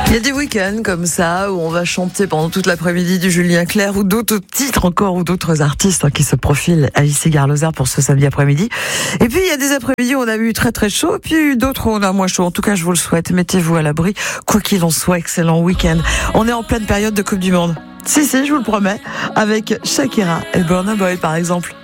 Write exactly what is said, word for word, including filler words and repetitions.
Il y a des week-ends comme ça où on va chanter pendant toute l'après-midi du Julien Clerc ou d'autres titres encore ou d'autres artistes hein, qui se profilent à ici Gare Lozère pour ce samedi après-midi. Et puis il y a des après-midi où on a eu très très chaud et puis d'autres où on a moins chaud. En tout cas, je vous le souhaite. Mettez-vous à l'abri. Quoi qu'il en soit, excellent week-end. On est en pleine période de Coupe du Monde. Si, si, je vous le promets. Avec Shakira et Burna Boy par exemple.